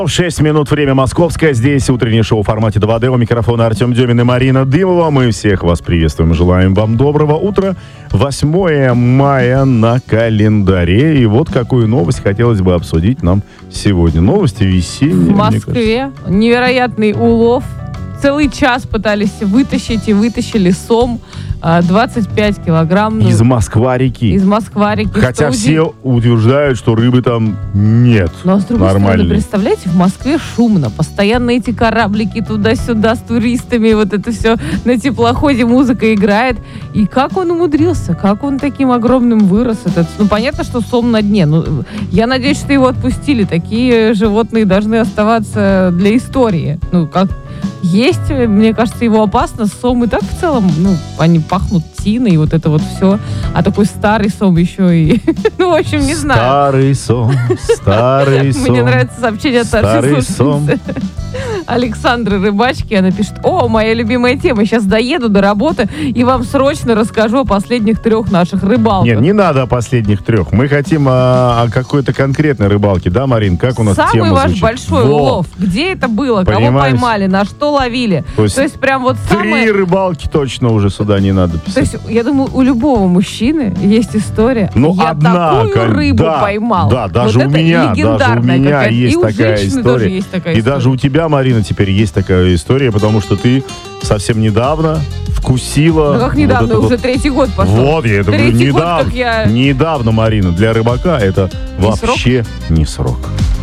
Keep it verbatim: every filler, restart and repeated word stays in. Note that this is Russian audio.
шесть минут, время московское. Здесь утреннее шоу в формате два дэ. У микрофона Артем Демин и Марина Дымова. Мы всех вас приветствуем и желаем вам доброго утра. восьмое мая на календаре. И вот какую новость хотелось бы обсудить нам сегодня. Новости весенние. В Москве невероятный улов. Целый час пытались вытащить и вытащили сом. двадцать пять килограмм. Ну, из Москва-реки. Из Москва-реки. Хотя что все удив... утверждают, что рыбы там нет. Но с другой нормальной. стороны, представляете, в Москве шумно. Постоянно эти кораблики туда-сюда с туристами. Вот это все на теплоходе музыка играет. И как он умудрился? Как он таким огромным вырос? Этот... Ну, понятно, что сом на дне. Ну, я надеюсь, что его отпустили. Такие животные должны оставаться для истории. Ну, как... Есть, мне кажется, его опасно. Сом и так в целом, ну, они пахнут тиной, вот это вот все. А такой старый сом еще и... Ну, в общем, не знаю. Старый сом, старый сом. Мне нравится сообщение от старшей слушательницы Александры Рыбачки. Она пишет: о, моя любимая тема. Сейчас доеду до работы и вам срочно расскажу о последних трех наших рыбалках. Нет, не надо о последних трех. Мы хотим о, о какой-то конкретной рыбалке. Да, Марин? Как у нас Самый тема ваш звучит? большой Во. улов. Где это было? Понимаешь? Кого поймали? На что ловили? То есть, То есть прям вот три самое... рыбалки точно уже сюда не надо писать. То есть, я думаю, у любого мужчины есть история. Ну, я одна, такую кон- рыбу да, поймал. Да, даже вот у это меня, даже у легендарная меня какая-то. есть И у такая женщины история. тоже есть такая И история. даже у тебя, Марина, теперь есть такая история, потому что ты совсем недавно вкусила... Ну как недавно, вот уже это третий год пошел. Вот, я говорю, Третий год, недавно, как я... недавно, Марина, для рыбака это Не вообще не срок.